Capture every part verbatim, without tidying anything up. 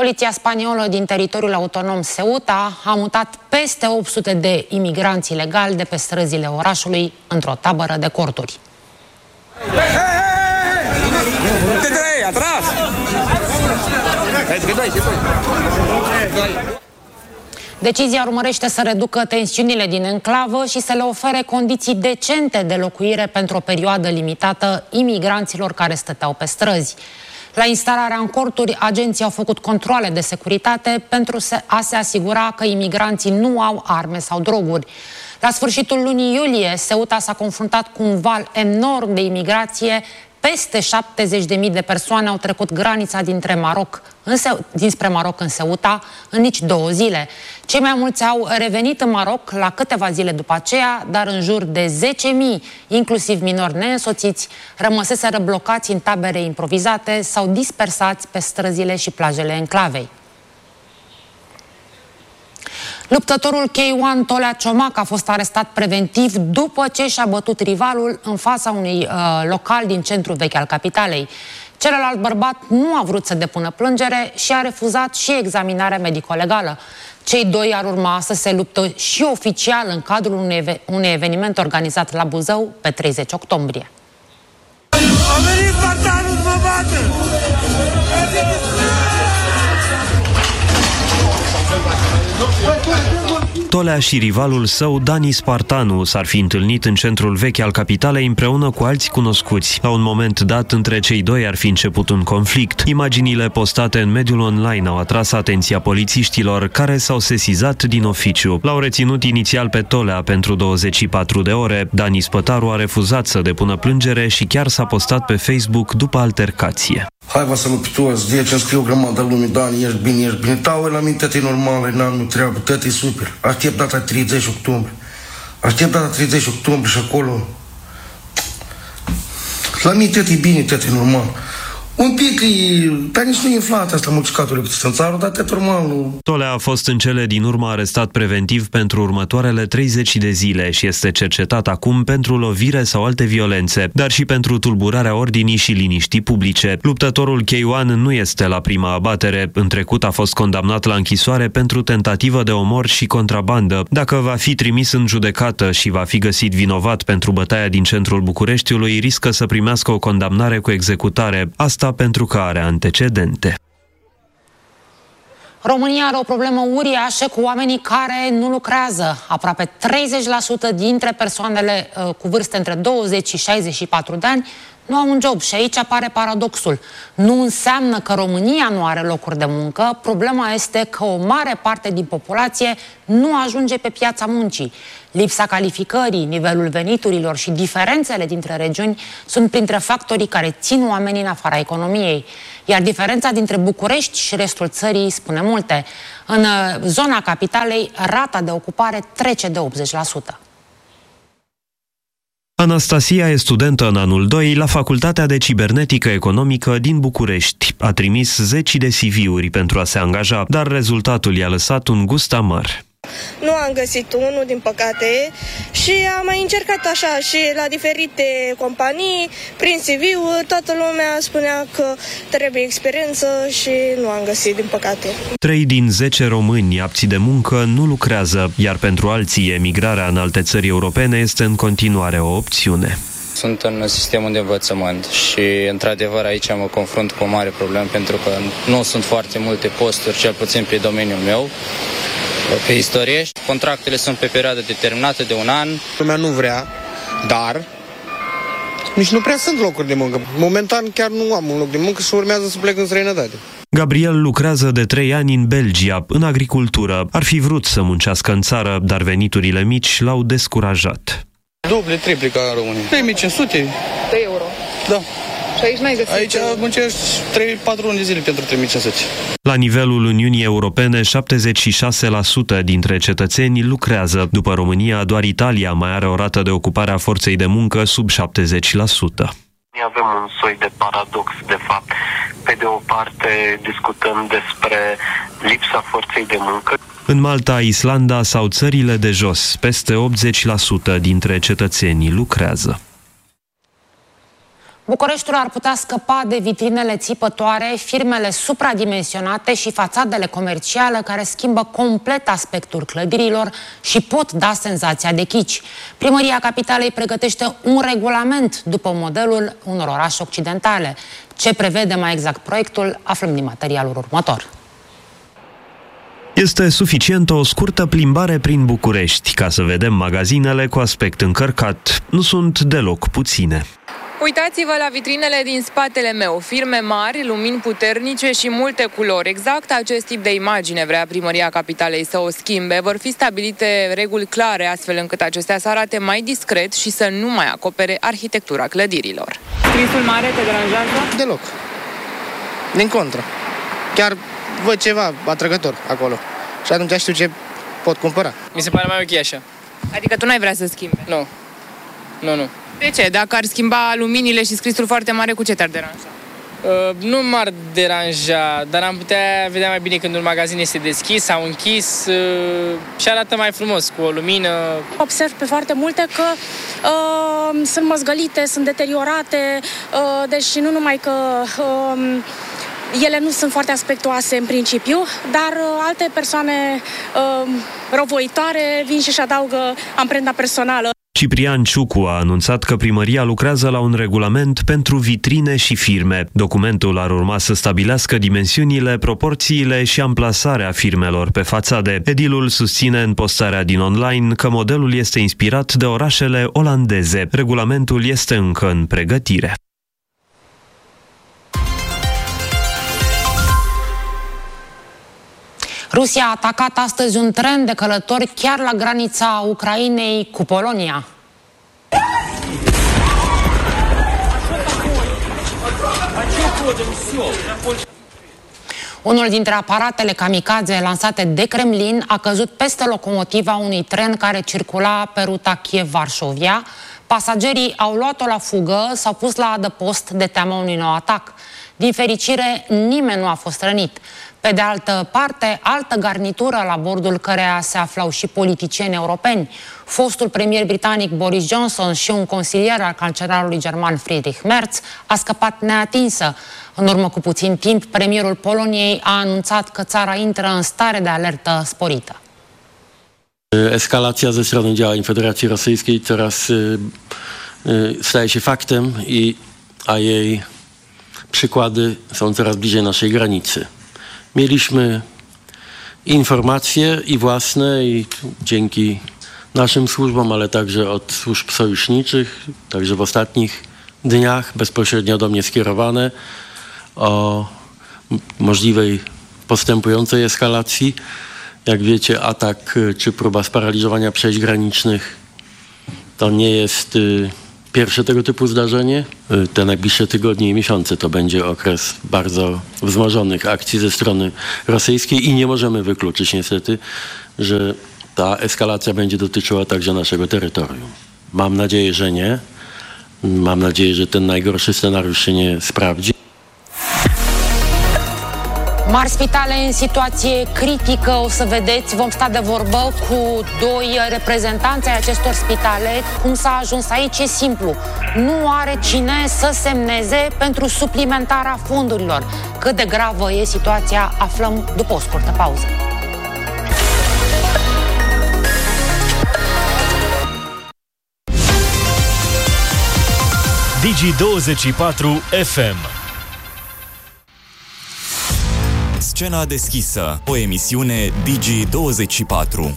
Poliția spaniolă din teritoriul autonom Ceuta a mutat peste opt sute de imigranți ilegali de pe străzile orașului într-o tabără de corturi. Decizia urmărește să reducă tensiunile din enclavă și să le ofere condiții decente de locuire pentru o perioadă limitată imigranților care stăteau pe străzi. La instalarea în corturi, agenții au făcut controale de securitate pentru a se asigura că imigranții nu au arme sau droguri. La sfârșitul lunii iulie, Ceuta s-a confruntat cu un val enorm de imigrație. Peste șaptezeci de mii de persoane au trecut granița dintre Maroc, în Se- dinspre Maroc în Ceuta în nici două zile. Cei mai mulți au revenit în Maroc la câteva zile după aceea, dar în jur de zece mii, inclusiv minori neînsoțiți, rămăseseră blocați în tabere improvizate sau dispersați pe străzile și plajele enclavei. Luptătorul K unu Tolea Ciomac a fost arestat preventiv după ce și-a bătut rivalul în fața unui uh, local din centrul vechi al capitalei. Celălalt bărbat nu a vrut să depună plângere și a refuzat și examinarea medico-legală. Cei doi ar urma să se luptă și oficial în cadrul unui, ev unui eveniment organizat la Buzău pe treizeci octombrie. A venit partanul să mă bată! Tolea și rivalul său, Dani Spartanu, s-ar fi întâlnit în centrul vechi al capitalei împreună cu alți cunoscuți. La un moment dat, între cei doi ar fi început un conflict. Imaginile postate în mediul online au atras atenția polițiștilor, care s-au sesizat din oficiu. L-au reținut inițial pe Tolea pentru douăzeci și patru de ore. Dani Spătaru a refuzat să depună plângere și chiar s-a postat pe Facebook după altercație. Hai vă salut pe toți, de ce îmi scriu o grămadă lume, Dani, ești bine, ești bine. Tau, la mine, tăti normală, n-am nu treabă, tăti super. Aștept data treizeci octombrie. Aștept data treizeci octombrie și acolo. La mine, tăti bine, tăti normal. Un pic, dar nici nu e inflat asta mulțicatului cât în țară, dar tăti normal. Nu. Tolea a fost în cele din urmă arestat preventiv pentru următoarele treizeci de zile și este cercetat acum pentru lovire sau alte violențe, dar și pentru tulburarea ordinii și liniștii publice. Luptătorul K unu nu este la prima abatere. În trecut a fost condamnat la închisoare pentru tentativă de omor și contrabandă. Dacă va fi trimis în judecată și va fi găsit vinovat pentru bătaia din centrul Bucureștiului, riscă să primească o condamnare cu executare. Asta pentru că are antecedente. România are o problemă uriașă cu oamenii care nu lucrează. Aproape treizeci la sută dintre persoanele uh, cu vârste între douăzeci și șaizeci și patru de ani nu au un job și aici apare paradoxul. Nu înseamnă că România nu are locuri de muncă, problema este că o mare parte din populație nu ajunge pe piața muncii. Lipsa calificării, nivelul veniturilor și diferențele dintre regiuni sunt printre factorii care țin oamenii în afara economiei. Iar diferența dintre București și restul țării spune multe. În zona capitalei, rata de ocupare trece de optzeci la sută. Anastasia e studentă în anul doi la Facultatea de Cibernetică Economică din București. A trimis zeci de C V-uri pentru a se angaja, dar rezultatul i-a lăsat un gust amar. Nu am găsit unul, din păcate, și am mai încercat așa și la diferite companii, prin C V-uri, toată lumea spunea că trebuie experiență și nu am găsit, din păcate. Trei din zece români apți de muncă nu lucrează, iar pentru alții emigrarea în alte țări europene este în continuare o opțiune. Sunt în sistemul de învățământ și, într-adevăr, aici mă confrunt cu o mare problemă pentru că nu sunt foarte multe posturi, cel puțin pe domeniul meu, pe istorie. Contractele sunt pe perioadă determinată de un an. Lumea nu vrea, dar nici nu prea sunt locuri de muncă. Momentan chiar nu am un loc de muncă și urmează să plec în străinătate. Gabriel lucrează de trei ani în Belgia, în agricultură. Ar fi vrut să muncească în țară, dar veniturile mici l-au descurajat. Duble, triple ca în România. trei mii cinci sute de euro. Da. Și aici n-ai găsit? Aici muncești trei patru luni de zile pentru trei mii cinci sute. La nivelul Uniunii Europene, șaptezeci și șase la sută dintre cetățeni lucrează. După România, doar Italia mai are o rată de ocupare a forței de muncă sub șaptezeci la sută. Avem un soi de paradox, de fapt. Pe de o parte discutăm despre lipsa forței de muncă. În Malta, Islanda sau țările de jos, peste optzeci la sută dintre cetățenii lucrează. Bucureștiul ar putea scăpa de vitrinele țipătoare, firmele supradimensionate și fațadele comerciale care schimbă complet aspectul clădirilor și pot da senzația de chici. Primăria Capitalei pregătește un regulament după modelul unor orașe occidentale. Ce prevede mai exact proiectul, aflăm din materialul următor. Este suficientă o scurtă plimbare prin București ca să vedem magazinele cu aspect încărcat. Nu sunt deloc puține. Uitați-vă la vitrinele din spatele meu. Firme mari, lumini puternice și multe culori. Exact acest tip de imagine vrea Primăria Capitalei să o schimbe. Vor fi stabilite reguli clare astfel încât acestea să arate mai discret și să nu mai acopere arhitectura clădirilor. Scrisul mare te deranjează? Deloc. Din contră. Chiar văd ceva atrăgător acolo. Și atunci știu ce pot cumpăra. Mi se pare mai ok așa. Adică tu n-ai vrea să schimbi? Nu. Nu, nu. De ce? Dacă ar schimba luminile și scrisul foarte mare, cu ce te-ar deranja? Uh, nu m-ar deranja, dar am putea vedea mai bine când un magazin este deschis sau închis uh, și arată mai frumos, cu o lumină. Observ pe foarte multe că uh, sunt măzgălite, sunt deteriorate, uh, deci nu numai că uh, ele nu sunt foarte aspectoase în principiu, dar uh, alte persoane uh, răvoitoare vin și-și adaugă amprenta personală. Ciprian Ciucu a anunțat că primăria lucrează la un regulament pentru vitrine și firme. Documentul ar urma să stabilească dimensiunile, proporțiile și amplasarea firmelor pe fațade. Edilul susține în postarea din online că modelul este inspirat de orașele olandeze. Regulamentul este încă în pregătire. Rusia a atacat astăzi un tren de călători chiar la granița Ucrainei cu Polonia. Unul dintre aparatele kamikaze lansate de Kremlin a căzut peste locomotiva unui tren care circula pe ruta Kiev-Varșovia. Pasagerii au luat-o la fugă, s-au pus la adăpost de teama unui nou atac. Din fericire, nimeni nu a fost rănit. Pe de altă parte, altă garnitură la bordul căreia se aflau și politicieni europeni. Fostul premier britanic Boris Johnson și un consilier al cancelarului german Friedrich Merz a scăpat neatinsă. În urmă cu puțin timp, premierul Poloniei a anunțat că țara intră în stare de alertă sporită. Eskalacja ze strony działań Federacji Rosyjskiej coraz staje się faktem i a jej przykłady są coraz bliżej naszej granicy. Mieliśmy informacje i własne, i dzięki naszym służbom, ale także od służb sojuszniczych, także w ostatnich dniach bezpośrednio do mnie skierowane o możliwej postępującej eskalacji. Jak wiecie, atak czy próba sparaliżowania przejść granicznych to nie jest pierwsze tego typu zdarzenie. Te najbliższe tygodnie i miesiące to będzie okres bardzo wzmożonych akcji ze strony rosyjskiej i nie możemy wykluczyć niestety, że ta eskalacja będzie dotyczyła także naszego terytorium. Mam nadzieję, że nie. Mam nadzieję, że ten najgorszy scenariusz się nie sprawdzi. Mari spitale în situație critică, o să vedeți, vom sta de vorbă cu doi reprezentanți ai acestor spitale. Cum s-a ajuns aici e simplu. Nu are cine să semneze pentru suplimentarea fondurilor. Cât de gravă e situația, aflăm după o scurtă pauză. Digi douăzeci și patru F M. Scena deschisă, o emisiune Digi douăzeci și patru.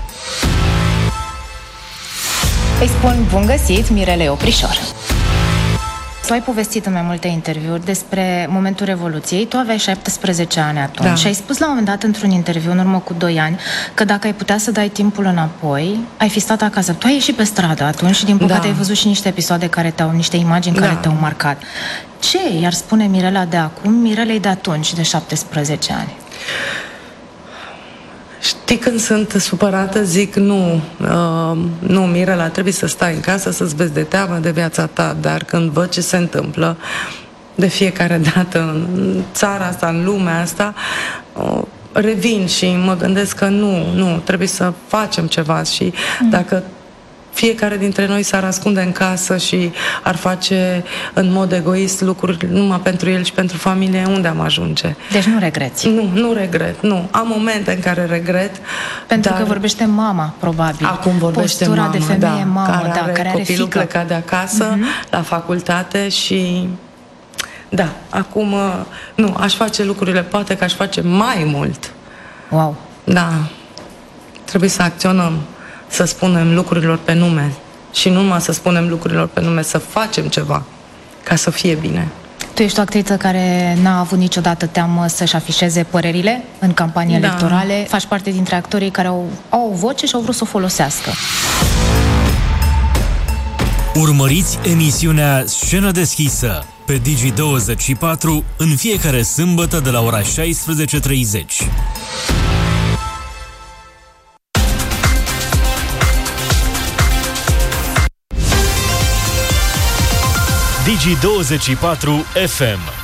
Îi spun bun găsit Mirelei Oprișor. Tu ai povestit în mai multe interviuri despre momentul Revoluției. Tu aveai șaptesprezece ani atunci da. Și ai spus la un moment dat într-un interviu, în urmă cu doi ani, că dacă ai putea să dai timpul înapoi, ai fi stat acasă. Tu ai ieșit pe stradă atunci și din păcate da. Ai văzut și niște episoade care te-au, niște imagini da. Care te-au marcat. Ce i-ar spune Mirela de acum, Mirelei de atunci, de șaptesprezece ani? Știi, când sunt supărată, zic nu, uh, nu, Mirela, trebuie să stai în casă, să-ți vezi de teamă de viața ta, dar când văd ce se întâmplă de fiecare dată în țara asta, în lumea asta, uh, revin și mă gândesc că nu, nu, trebuie să facem ceva și mm. dacă fiecare dintre noi s-ar ascunde în casă și ar face în mod egoist lucruri numai pentru el și pentru familie, unde am ajunge? Deci nu regreți? Nu, nu regret, nu. Am momente în care regret. Pentru dar că vorbește mama, probabil. Acum vorbește postura mama, de femeie, da, mamă, care da, are care are copilul fică. plecat de acasă, uh-huh. la facultate și... Da, acum, nu, aș face lucrurile, poate că aș face mai mult. Wow. Da, trebuie să acționăm, să spunem lucrurilor pe nume și nu numai să spunem lucrurilor pe nume, să facem ceva ca să fie bine. Tu ești o actriță care n-a avut niciodată teamă să-și afișeze părerile în campanii Da. electorale. Faci parte dintre actorii care au, au o voce și au vrut să o folosească. Urmăriți emisiunea Scenă deschisă pe Digi douăzeci și patru în fiecare sâmbătă de la ora șaisprezece și treizeci. Digi douăzeci și patru F M.